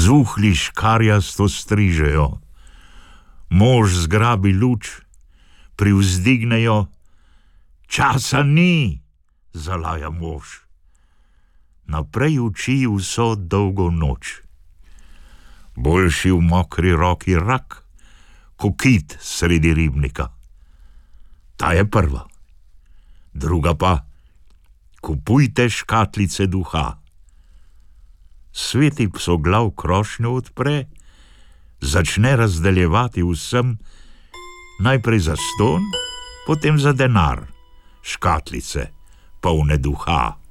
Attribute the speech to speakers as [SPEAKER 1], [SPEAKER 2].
[SPEAKER 1] zuhli škarjasto strižejo. Mož zgrabi luč, privzdignejo. Časa ni, zalaja mož. Naprej uči vso dolgo noč. Boljši v mokri roki rak, ko kit sredi ribnika. Ta je prva. Druga pa: kupujte škatlice duha. Sveti psoglav krošnjo odpre, začne razdeljevati vsem, najprej za ston, potem za denar, škatlice, polne duha.